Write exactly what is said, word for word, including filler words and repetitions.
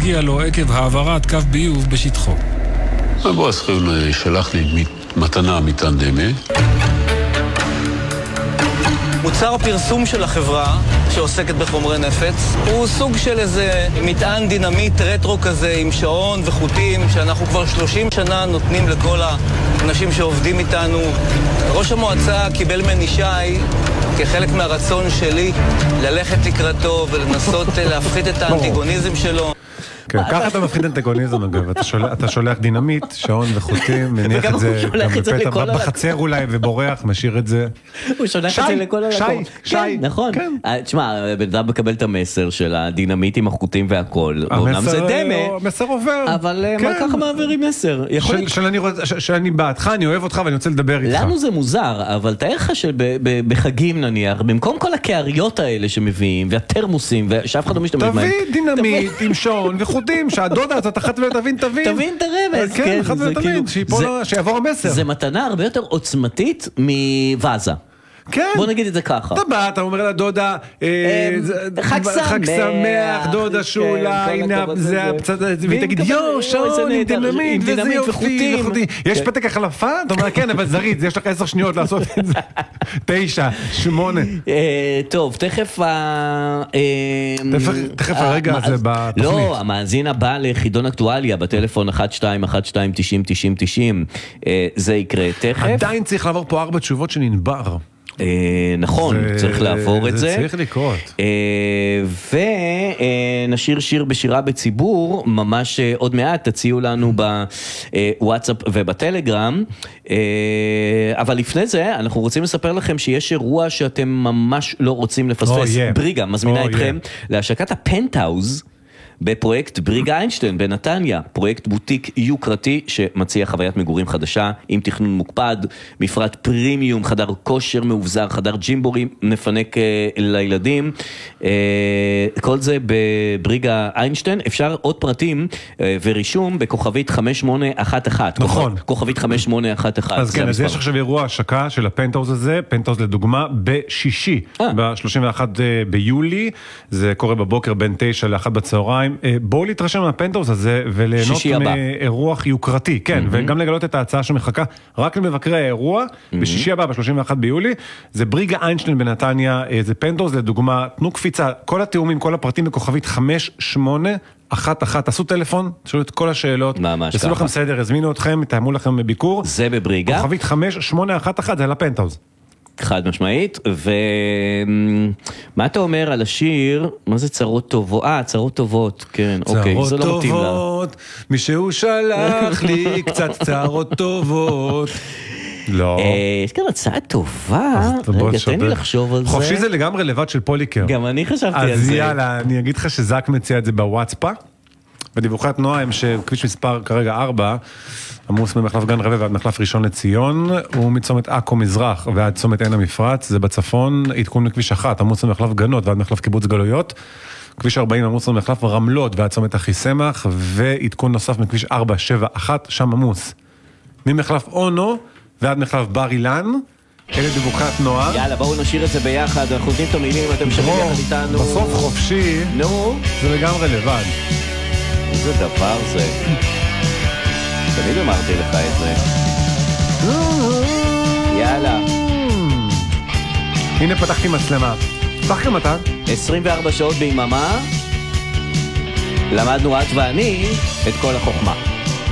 מגיע לו עקב העברת קו ביוב בשטחו. הבועז חיון שלח לי מתנה מטען דמה. מוצר הפרסום של החברה שעוסקת בחומרי נפץ הוא סוג של איזה מטען דינמיט רטרו כזה עם שעון וחוטים שאנחנו כבר שלושים שנה נותנים לכל האנשים שעובדים איתנו. ראש המועצה קיבל ממני שי כחלק מהרצון שלי ללכת לקראתו ולנסות להפחית את האנטיגוניזם שלו. כן, ככה אתה מפחיד אנטגוניזם, אגב. אתה שולח דינמיט, שעון וחוטים, מניח את זה גם בחצר אולי, ובורח, משאיר את זה. הוא שולח את זה לכל הלקות. שי, שי. נכון. תשמע, בן אדם מקבל את המסר של הדינמיט עם החוטים והכל. אומנם זה דמה. המסר עובר. אבל ככה מעבירים מסר. שאני בעדך, אני אוהב אותך ואני רוצה לדבר איתך. לנו זה מוזר, אבל תאר לך שבחגים נניח, במקום כל הקעריות האלה שמביאים, והטרמוסים, שאף אחד לא משתמש בהם. תביא דינמיט עם שעון וחוטים. שהדודה הזאת אחת ותבין תבין תבין את הרמז כן, אחת ותבין שיעבור המסר. זה מתנה הרבה יותר עוצמתית מוואזה. כן. בוא נגיד את זה ככה. אתה בא, אתה אומר לדודה חג שמח דודה שולה, הנה זה הפצד, והיא תגיד יו, שעון עם דינמיט וזה יופי וחוטי. יש פתק החלפה? אתה אומר כן, אבל זריז, יש לך עשר שניות לעשות את זה. תשע, שמונה. טוב, תכף תכף הרגע הזה בתוכנית. לא, המאזין הבא לחידון אקטואליה בטלפון אחת שתיים אחת שתיים תשעים תשעים תשעים, זה יקרה תכף. עדיין צריך לעבור פה ארבע תשובות שננבר. נכון, צריך לעבור את זה. זה צריך לקרות. ונשיר שיר בשירה בציבור, ממש עוד מעט תציעו לנו בוואטסאפ ובטלגרם. אבל לפני זה, אנחנו רוצים לספר לכם שיש אירוע שאתם ממש לא רוצים לפספס. בריגה מזמינה אתכם להשקת הפנטהאוז, בפרויקט בריגה איינשטיין בנתניה, פרויקט בוטיק יוקרתי שמציע חוויית מגורים חדשה עם תכנון מוקפד, מפרט פרימיום, חדר כושר מאובזר, חדר ג'ימבורי מפנק לילדים, כל זה בבריגה איינשטיין. אפשר עוד פרטים ורישום בכוכבית חמש שמונה אחת אחת. נכון. כוכבית חמש שמונה אחת אחת. אז כן, אז יש עכשיו אירוע השקה של הפנטהאוז הזה, פנטהאוז לדוגמה, בשישי, ב-שלושים ואחד ביולי, זה קורה בבוקר בין תשע לאחת בצהריים. בואו להתרשם מהפנטהאוז הזה וליהנות מאירוח יוקרתי, כן, וגם לגלות את ההצעה שמחכה רק למבקרי האירוע, בשישי הבא, ב-שלושים ואחד ביולי, זה בריגה איינשטיין בנתניה, זה פנטהאוז לדוגמה, תנו קפיצה, כל התיאומים, כל הפרטים בכוכבית חמש שמונה אחת אחת, תעשו טלפון, תשאלו את כל השאלות, תעשו לכם סדר, הזמינו אתכם, תאמו לכם בביקור, זה בבריגה, כוכבית חמש שמונה אחת אחת, זה על הפנטהאוז. חד משמעית. ומה אתה אומר על השיר? מה זה צרות טובות? אה, צרות טובות, כן, אוקיי, זה לא מתאים לה. צרות טובות, מישהו שלח לי קצת צרות טובות. לא. יש כאן הצעה טובה, רגע, תן לי לחשוב על זה. חופשי זה לגמרי לבד של פוליקר. גם אני חשבתי על זה. אז יאללה, אני אגיד לך שזק מציע את זה בוואטסאפ. בדיווחי התנועה הם שכביש מספר כרגע ארבע, עמוס ממחלף גן רבע ועד מחלף ראשון לציון, הוא מצומת עכו מזרח ועד צומת עין המפרץ, זה בצפון, עדכון לכביש אחת, עמוס ממחלף גנות ועד מחלף קיבוץ גלויות, כביש ארבעים עמוס ממחלף רמלות ועד צומת אחיסמך, ועדכון נוסף מכביש ארבע שבע אחת, שם עמוס ממחלף אונו ועד מחלף בר אילן. אלה דיווחי התנועה. יאללה, בואו נשאיר את זה ביחד, אנחנו נותנים את המילים, אתם שרים יחד איתנו. בסוף חופשי, נו, זה לגמרי לבד. איזה דבר זה. תמיד אמרתי לך את זה. יאללה. הנה פתחתי מצלמה. פתח גם אתה. עשרים וארבע שעות ביממה. למדנו את ואני את כל החוכמה.